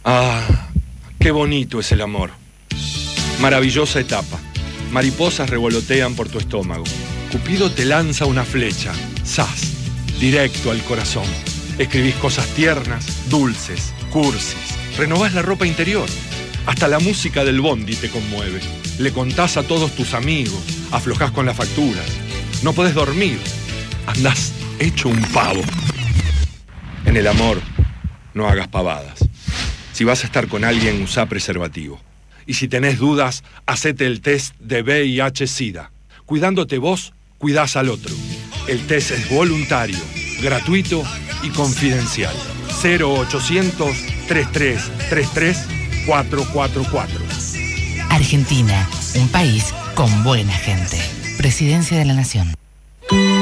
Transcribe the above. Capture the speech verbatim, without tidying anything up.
Ah, qué bonito es el amor. Maravillosa etapa. Mariposas revolotean por tu estómago. Cupido te lanza una flecha. ¡Zas! Directo al corazón. Escribís cosas tiernas, dulces, cursis. Renovás la ropa interior. Hasta la música del bondi te conmueve. Le contás a todos tus amigos. Aflojás con las facturas. No podés dormir. Andás hecho un pavo. En el amor, no hagas pavadas. Si vas a estar con alguien, usá preservativo. Y si tenés dudas, hacete el test de V I H SIDA. Cuidándote vos, cuidás al otro. El test es voluntario, gratuito y confidencial. cero ochocientos, treinta y tres treinta y tres, cuatrocientos cuarenta y cuatro. Argentina, un país con buena gente. Presidencia de la Nación.